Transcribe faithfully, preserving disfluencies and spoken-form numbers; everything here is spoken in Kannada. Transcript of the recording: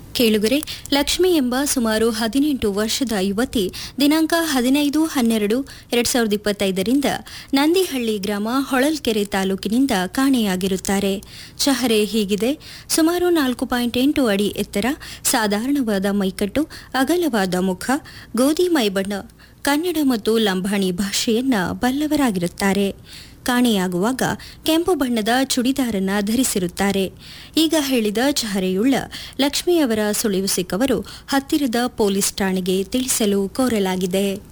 ಕೇಳುಗರೆ, ಲಕ್ಷ್ಮಿ ಎಂಬ ಸುಮಾರು ಹದಿನೆಂಟು ವರ್ಷದ ಯುವತಿ ದಿನಾಂಕ ಹದಿನೈದು ಹನ್ನೆರಡು ಎರಡ್ ಸಾವಿರದ ಇಪ್ಪತ್ತೈದರಿಂದ ನಂದಿಹಳ್ಳಿ ಗ್ರಾಮ ಹೊಳಲ್ಕೆರೆ ತಾಲೂಕಿನಿಂದ ಕಾಣೆಯಾಗಿರುತ್ತಾರೆ. ಚಹರೆ ಹೀಗಿದೆ: ಸುಮಾರು ನಾಲ್ಕು ಪಾಯಿಂಟ್ ಎಂಟು ಅಡಿ ಎತ್ತರ, ಸಾಧಾರಣವಾದ ಮೈಕಟ್ಟು, ಅಗಲವಾದ ಮುಖ, ಗೋಧಿ ಮೈಬಣ್ಣ, ಕನ್ನಡ ಮತ್ತು ಲಂಬಾಣಿ ಭಾಷೆಯನ್ನ ಬಲ್ಲವರಾಗಿರುತ್ತಾರೆ. ಕಾಣೆಯಾಗುವಾಗ ಕೆಂಪು ಬಣ್ಣದ ಚುಡಿದಾರನ್ನ ಧರಿಸಿರುತ್ತಾರೆ. ಈಗ ಹೇಳಿದ ಚಹರೆಯುಳ್ಳ ಲಕ್ಷ್ಮಿಯವರ ಸುಳಿವು ಸಿಕ್ಕವರು ಹತ್ತಿರದ ಪೊಲೀಸ್ ಠಾಣೆಗೆ ತಿಳಿಸಲು ಕೋರಲಾಗಿದೆ.